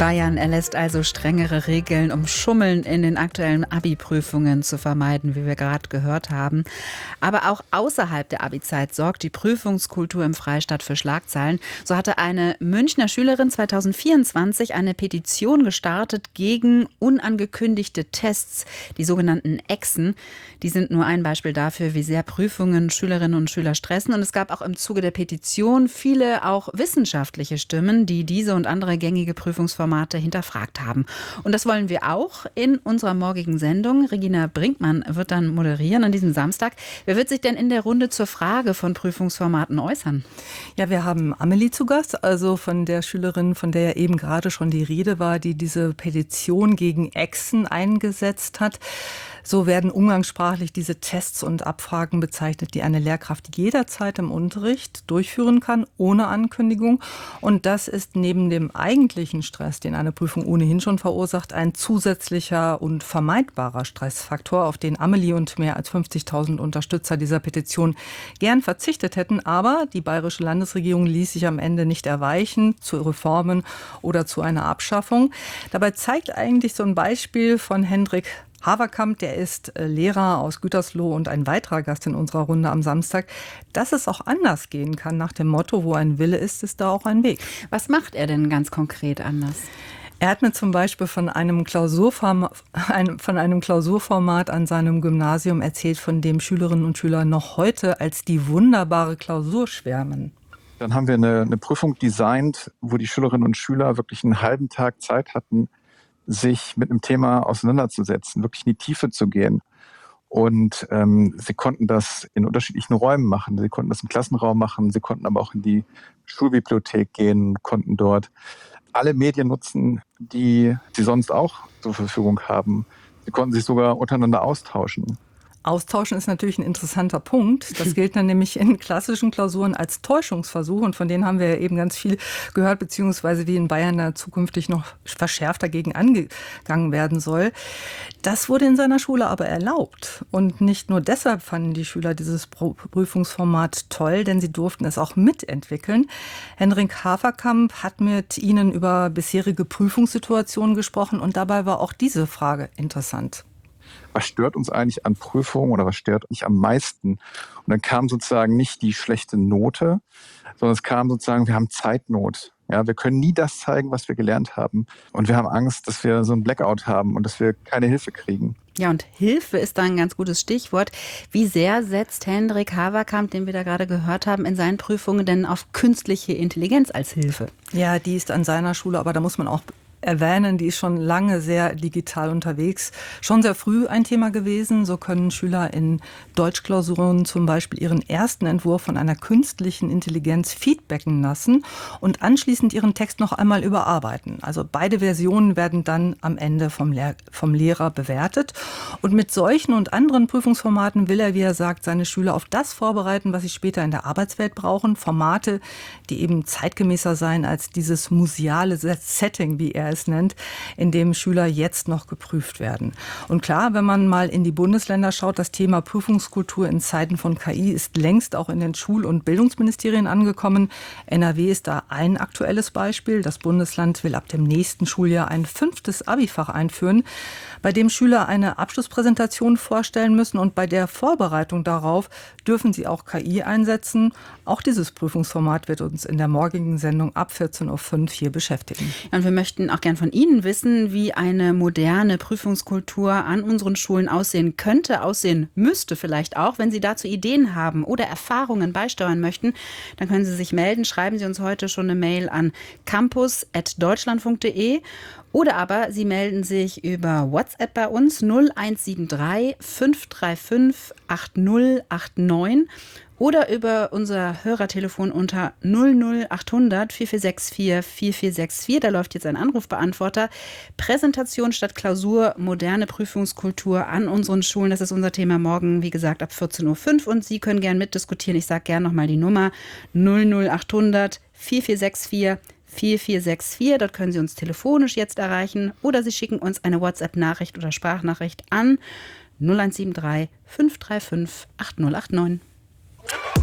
Bayern erlässt also strengere Regeln, um Schummeln in den aktuellen Abi-Prüfungen zu vermeiden, wie wir gerade gehört haben. Aber auch außerhalb der Abi-Zeit sorgt die Prüfungskultur im Freistaat für Schlagzeilen. So hatte eine Münchner Schülerin 2024 eine Petition gestartet gegen unangekündigte Tests, die sogenannten Exen. Die sind nur ein Beispiel dafür, wie sehr Prüfungen Schülerinnen und Schüler stressen. Und es gab auch im Zuge der Petition viele auch wissenschaftliche Stimmen, die diese und andere gängige Prüfungsformate hinterfragt haben. Und das wollen wir auch in unserer morgigen Sendung. Regina Brinkmann wird dann moderieren an diesem Samstag. Wer wird sich denn in der Runde zur Frage von Prüfungsformaten äußern? Ja, wir haben Amelie zu Gast, also von der Schülerin, von der ja eben gerade schon die Rede war, die diese Petition gegen Exen eingesetzt hat. So werden umgangssprachlich diese Tests und Abfragen bezeichnet, die eine Lehrkraft jederzeit im Unterricht durchführen kann, ohne Ankündigung. Und das ist neben dem eigentlichen Stress, den eine Prüfung ohnehin schon verursacht, ein zusätzlicher und vermeidbarer Stressfaktor, auf den Amelie und mehr als 50.000 Unterstützer dieser Petition gern verzichtet hätten. Aber die bayerische Landesregierung ließ sich am Ende nicht erweichen zu Reformen oder zu einer Abschaffung. Dabei zeigt eigentlich so ein Beispiel von Hendrik Haverkamp, der ist Lehrer aus Gütersloh und ein weiterer Gast in unserer Runde am Samstag, dass es auch anders gehen kann. Nach dem Motto, wo ein Wille ist, ist da auch ein Weg. Was macht er denn ganz konkret anders? Er hat mir zum Beispiel von einem Klausurformat an seinem Gymnasium erzählt, von dem Schülerinnen und Schüler noch heute als die wunderbare Klausur schwärmen. Dann haben wir eine Prüfung designt, wo die Schülerinnen und Schüler wirklich einen halben Tag Zeit hatten, sich mit einem Thema auseinanderzusetzen, wirklich in die Tiefe zu gehen. Und sie konnten das in unterschiedlichen Räumen machen. Sie konnten das im Klassenraum machen, sie konnten aber auch in die Schulbibliothek gehen, konnten dort alle Medien nutzen, die sie sonst auch zur Verfügung haben. Sie konnten sich sogar untereinander austauschen. Austauschen ist natürlich ein interessanter Punkt. Das gilt dann nämlich in klassischen Klausuren als Täuschungsversuch. Und von denen haben wir ja eben ganz viel gehört, beziehungsweise wie in Bayern da zukünftig noch verschärft dagegen angegangen werden soll. Das wurde in seiner Schule aber erlaubt. Und nicht nur deshalb fanden die Schüler dieses Prüfungsformat toll, denn sie durften es auch mitentwickeln. Hendrik Haverkamp hat mit ihnen über bisherige Prüfungssituationen gesprochen und dabei war auch diese Frage interessant. Was stört uns eigentlich an Prüfungen oder was stört mich am meisten? Und dann kam sozusagen nicht die schlechte Note, sondern es kam sozusagen, wir haben Zeitnot. Ja, wir können nie das zeigen, was wir gelernt haben. Und wir haben Angst, dass wir so einen Blackout haben und dass wir keine Hilfe kriegen. Ja, und Hilfe ist da ein ganz gutes Stichwort. Wie sehr setzt Hendrik Haverkamp, den wir da gerade gehört haben, in seinen Prüfungen denn auf künstliche Intelligenz als Hilfe? Ja, die ist an seiner Schule, aber da muss man auch erwähnen, die ist schon lange sehr digital unterwegs. Schon sehr früh ein Thema gewesen. So können Schüler in Deutschklausuren zum Beispiel ihren ersten Entwurf von einer künstlichen Intelligenz feedbacken lassen und anschließend ihren Text noch einmal überarbeiten. Also beide Versionen werden dann am Ende vom Lehrer bewertet. Und mit solchen und anderen Prüfungsformaten will er, wie er sagt, seine Schüler auf das vorbereiten, was sie später in der Arbeitswelt brauchen. Formate, die eben zeitgemäßer seien als dieses museale Setting, wie er es nennt, in dem Schüler jetzt noch geprüft werden. Und klar, wenn man mal in die Bundesländer schaut, das Thema Prüfungskultur in Zeiten von KI ist längst auch in den Schul- und Bildungsministerien angekommen. NRW ist da ein aktuelles Beispiel. Das Bundesland will ab dem nächsten Schuljahr ein 5. Abi-Fach einführen, bei dem Schüler eine Abschlusspräsentation vorstellen müssen und bei der Vorbereitung darauf dürfen sie auch KI einsetzen. Auch dieses Prüfungsformat wird uns in der morgigen Sendung ab 14.05 Uhr hier beschäftigen. Und wir möchten auch gern von Ihnen wissen, wie eine moderne Prüfungskultur an unseren Schulen aussehen könnte, aussehen müsste vielleicht auch. Wenn Sie dazu Ideen haben oder Erfahrungen beisteuern möchten, dann können Sie sich melden. Schreiben Sie uns heute schon eine Mail an campus@deutschlandfunk.de. Oder aber Sie melden sich über WhatsApp bei uns 0173 535 8089 oder über unser Hörertelefon unter 00800 4464 4464. Da läuft jetzt ein Anrufbeantworter. Präsentation statt Klausur, moderne Prüfungskultur an unseren Schulen. Das ist unser Thema morgen, wie gesagt, ab 14.05 Uhr. Und Sie können gerne mitdiskutieren. Ich sage gerne nochmal die Nummer 00800 4464 4464. Dort können Sie uns telefonisch jetzt erreichen oder Sie schicken uns eine WhatsApp-Nachricht oder Sprachnachricht an 0173 535 8089.